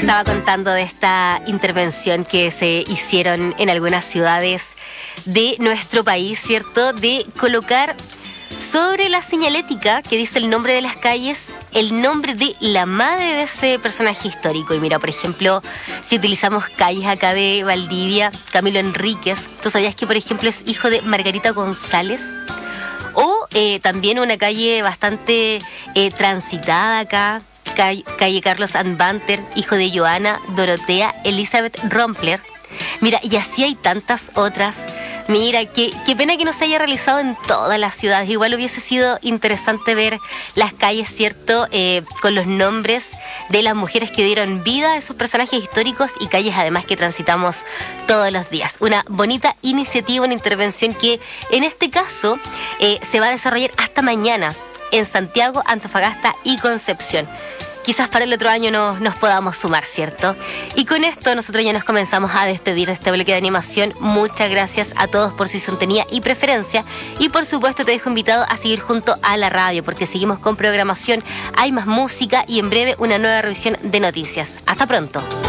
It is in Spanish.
estaba contando de esta intervención que se hicieron en algunas ciudades de nuestro país, ¿cierto? De colocar sobre la señalética que dice el nombre de las calles, el nombre de la madre de ese personaje histórico. Y mira, por ejemplo, si utilizamos calles acá de Valdivia, Camilo Enríquez, ¿tú sabías que, por ejemplo, es hijo de Margarita González? O también una calle bastante transitada acá, calle Carlos Anbanter, hijo de Joana Dorotea Elizabeth Rompler. Mira, y así hay tantas otras. Mira, qué pena que no se haya realizado en todas las ciudades. Igual hubiese sido interesante ver las calles, ¿cierto? Con los nombres de las mujeres que dieron vida a esos personajes históricos y calles además que transitamos todos los días. Una bonita iniciativa, una intervención que en este caso se va a desarrollar hasta mañana en Santiago, Antofagasta y Concepción. Quizás para el otro año nos podamos sumar, ¿cierto? Y con esto nosotros ya nos comenzamos a despedir de este bloque de animación. Muchas gracias a todos por su sintonía y preferencia. Y por supuesto te dejo invitado a seguir junto a la radio porque seguimos con programación, hay más música y en breve una nueva revisión de noticias. Hasta pronto.